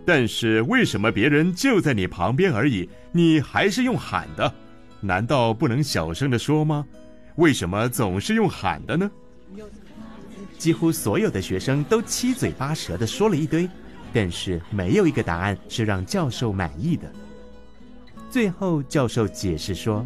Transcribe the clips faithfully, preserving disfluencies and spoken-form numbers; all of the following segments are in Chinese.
但是为什么别人就在你旁边而已，你还是用喊的？难道不能小声地说吗？为什么总是用喊的呢？ 几乎所有的学生都七嘴八舌地说了一堆，但是没有一个答案是让教授满意的。最后教授解释说，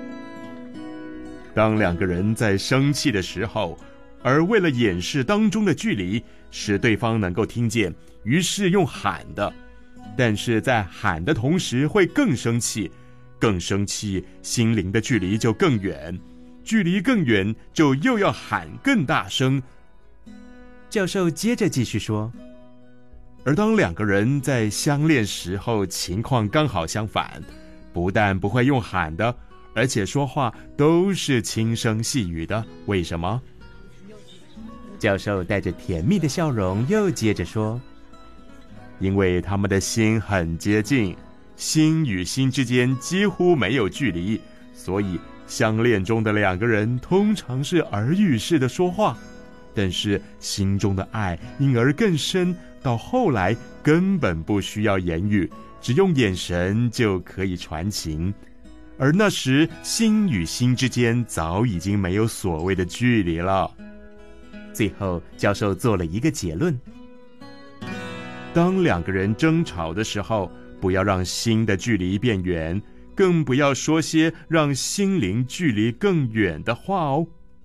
当两个人在生气的时候，而为了掩饰当中的距离，使对方能够听见，于是用喊的，但是在喊的同时会更生气，更生气，心灵的距离就更远，距离更远，就又要喊更大声。 教授接着继续说， 而当两个人在相恋时候，情况刚好相反，不但不会用喊的，而且说话都是轻声细语的。为什么？ 教授带着甜蜜的笑容又接着说， 因为他们的心很接近，心与心之间几乎没有距离，所以相恋中的两个人通常是耳语式的说话，但是心中的爱因而更深，到后来根本不需要言语，只用眼神就可以传情。而那时心与心之间早已经没有所谓的距离了。 最后教授做了一个结论， 当两个人争吵的时候，不要让心的距离变远，更不要说些让心灵距离更远的话哦。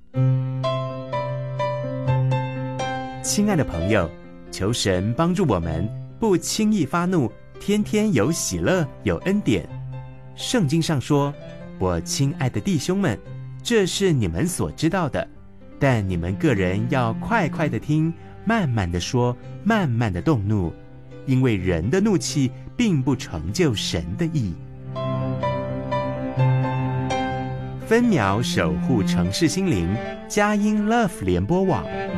亲爱的朋友，求神帮助我们不轻易发怒，天天有喜乐，有恩典。圣经上说，我亲爱的弟兄们，这是你们所知道的，但你们个人要快快的听，慢慢的说，慢慢的动怒，因为人的怒气并不成就神的义。分秒守护城市心灵，佳音 Love 联播网。